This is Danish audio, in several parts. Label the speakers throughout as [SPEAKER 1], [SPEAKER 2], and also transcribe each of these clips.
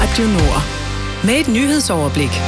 [SPEAKER 1] Radio Nord. Med et nyhedsoverblik.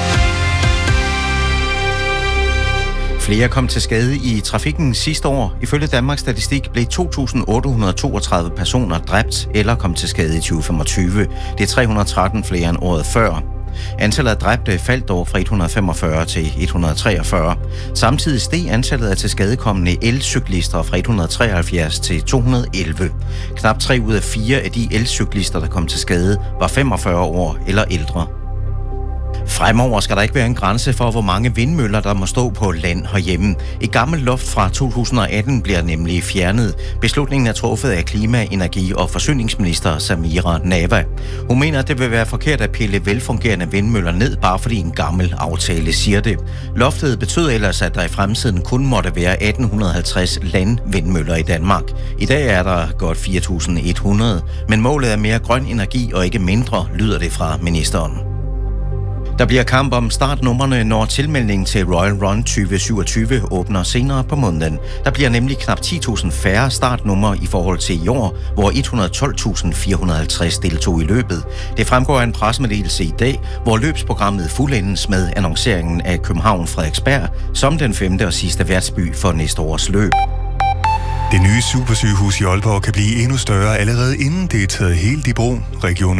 [SPEAKER 2] Flere kom til skade i trafikken sidste år. Ifølge Danmarks Statistik blev 2.832 personer dræbt eller kom til skade i 2025. Det er 313 flere end året før. Antallet af dræbte faldt dog fra 145 til 143. Samtidig steg antallet af tilskadekomne elcyklister fra 173 til 211. Knap 3 ud af 4 af de elcyklister, der kom til skade, var 45 år eller ældre. Fremover skal der ikke være en grænse for, hvor mange vindmøller, der må stå på land herhjemme. Et gammelt loft fra 2018 bliver nemlig fjernet. Beslutningen er truffet af klima-, energi- og forsyningsminister Samira Nawa. Hun mener, at det vil være forkert at pille velfungerende vindmøller ned, bare fordi en gammel aftale siger det. Loftet betød ellers, at der i fremtiden kun måtte være 1850 landvindmøller i Danmark. I dag er der godt 4.100, men målet er mere grøn energi og ikke mindre, lyder det fra ministeren. Der bliver kamp om startnumrene, når tilmeldingen til Royal Run 2027 åbner senere på måneden. Der bliver nemlig knap 10.000 færre startnumre i forhold til i år, hvor 112.450 deltog i løbet. Det fremgår af en pressemeddelelse i dag, hvor løbsprogrammet fuldendes med annonceringen af København-Frederiksberg som den 5. og sidste værtsby for næste års løb.
[SPEAKER 3] Det nye supersygehus i Aalborg kan blive endnu større allerede inden det er taget helt i brug. Region